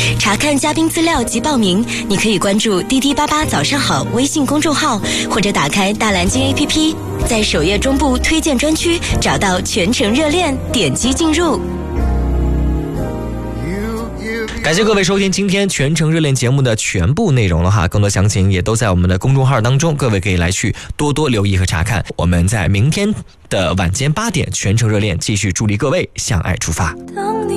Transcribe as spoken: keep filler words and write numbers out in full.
查看嘉宾资料及报名，你可以关注滴滴八八早上好微信公众号，或者打开大蓝鲸 A P P， 在首页中部推荐专区找到全程热恋，点击进入。 感谢各位收听今天全程热恋节目的全部内容了哈，更多详情也都在我们的公众号当中，各位可以来去多多留意和查看。我们在明天的晚间八点全程热恋继续助力各位向爱出发。